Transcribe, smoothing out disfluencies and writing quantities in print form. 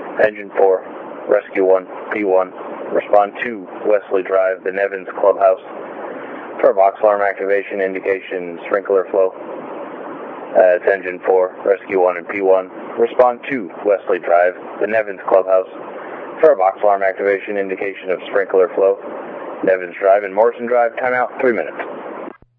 Engine 4, Rescue 1, P1, respond to Wesley Drive, the Nevins Clubhouse, for box alarm activation indication sprinkler flow. It's Engine 4, Rescue 1 and P1, respond to Wesley Drive, the Nevins Clubhouse, for a box alarm activation indication of sprinkler flow. Nevins Drive and Morrison Drive, timeout 3 minutes.